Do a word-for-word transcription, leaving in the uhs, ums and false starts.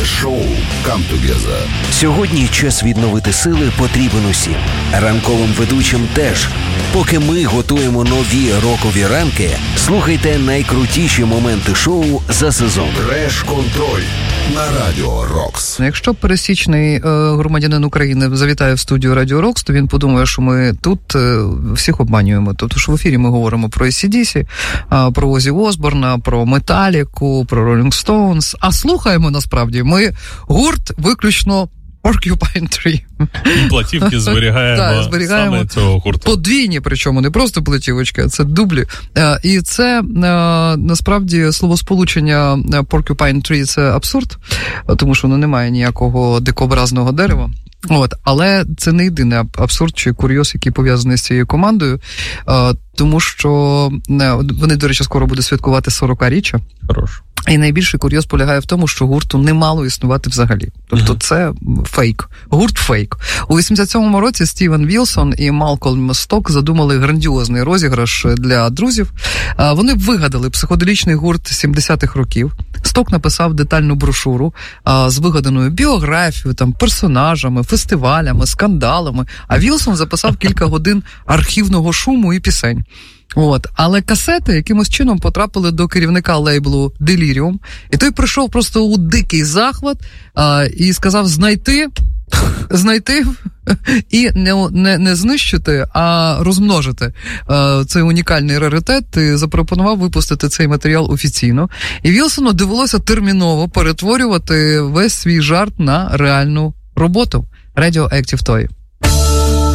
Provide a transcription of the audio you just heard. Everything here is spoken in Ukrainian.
show come together. Сьогодні час відновити сили потрібен усім. Ранковим ведучим теж. Поки ми готуємо нові рокові ранки, слухайте найкрутіші моменти шоу за сезон. Треш-контроль на Радіо Рокс. Якщо пересічний е, громадянин України завітає в студію Радіо Рокс, то він подумає, що ми тут е, всіх обманюємо. Тобто, що в ефірі ми говоримо про ей сі ді сі, е, про Озі Осборна, про Металіку, про Rolling Stones, а слухаємо насправді ми гурт виключно Porcupine Tree. Платівки зберігаємо, так, зберігаємо саме цього гурту. Подвійні, причому не просто платівочки, а це дублі. І це, насправді, словосполучення Porcupine Tree – це абсурд, тому що воно не має ніякого дикообразного дерева. От, але це не єдиний абсурд чи курйоз, який пов'язаний з цією командою, тому що вони, до речі, скоро будуть святкувати сорокаріччя. Хорош. І найбільший курйоз полягає в тому, що гурту не мало існувати взагалі. Тобто uh-huh. це фейк. Гурт фейк. У вісімдесят сьомому році Стівен Вілсон і Малкольм Сток задумали грандіозний розіграш для друзів. Вони вигадали психоделічний гурт сімдесятих років. Сток написав детальну брошуру з вигаданою біографією, там, персонажами, фестивалями, скандалами, а Вілсон записав кілька годин архівного шуму і пісень. От, але касети якимось чином потрапили до керівника лейблу Delirium, і той прийшов просто у дикий захват а, і сказав знайти, знайти і не, не, не знищити, а розмножити а, цей унікальний раритет, і запропонував випустити цей матеріал офіційно. І Вілсону довелося терміново перетворювати весь свій жарт на реальну роботу. Radioactive Toy.